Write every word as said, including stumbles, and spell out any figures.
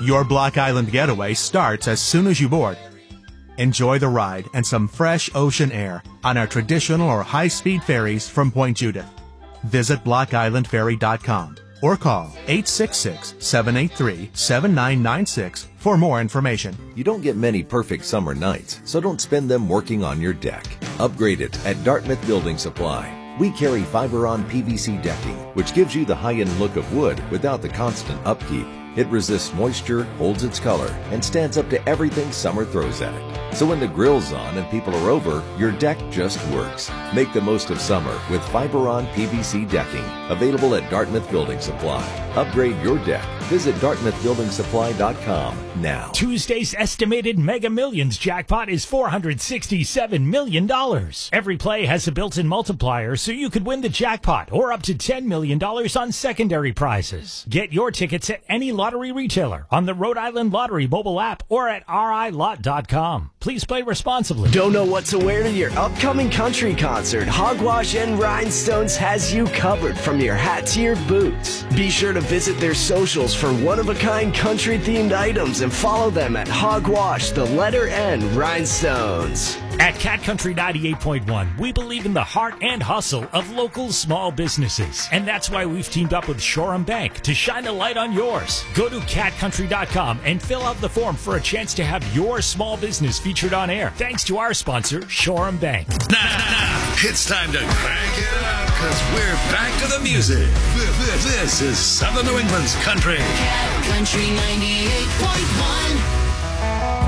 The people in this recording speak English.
Your Block Island getaway starts as soon as you board. Enjoy the ride and some fresh ocean air on our traditional or high-speed ferries from Point Judith. Visit block island ferry dot com or call eight six six, seven eight three, seven nine nine six for more information. You don't get many perfect summer nights, so don't spend them working on your deck. Upgrade it at Dartmouth Building Supply. We carry Fiberon P V C decking, which gives you the high-end look of wood without the constant upkeep. It resists moisture, holds its color, and stands up to everything summer throws at it. So when the grill's on and people are over, your deck just works. Make the most of summer with Fiberon P V C decking. Available at Dartmouth Building Supply. Upgrade your deck. Visit Dartmouth Building Supply dot com now. Tuesday's estimated Mega Millions jackpot is four hundred sixty-seven million dollars. Every play has a built-in multiplier, so you could win the jackpot or up to ten million dollars on secondary prizes. Get your tickets at any lottery retailer, on the Rhode Island Lottery mobile app, or at R I lot dot com. Please play responsibly. Don't know what to wear to your upcoming country concert? Hogwash and Rhinestones has you covered from your hat to your boots. Be sure to visit their socials for one-of-a-kind country-themed items and follow them at Hogwash, the letter N, Rhinestones. At Cat Country ninety-eight point one, we believe in the heart and hustle of local small businesses. And that's why we've teamed up with Shoreham Bank to shine a light on yours. Go to cat country dot com and fill out the form for a chance to have your small business featured on air. Thanks to our sponsor, Shoreham Bank. Now, now, it's time to crank it up because we're back to the music. This is Southern New England's country. Cat Country ninety-eight point one.